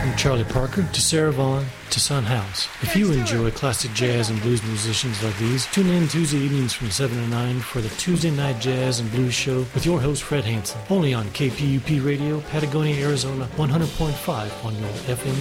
From Charlie Parker to Sarah Vaughan to Son House. If you enjoy classic jazz and blues musicians like these, tune in Tuesday evenings from 7 to 9 for the Tuesday Night Jazz and Blues Show with your host Fred Hansen. Only on KPUP Radio, Patagonia, Arizona, 100.5 on your FM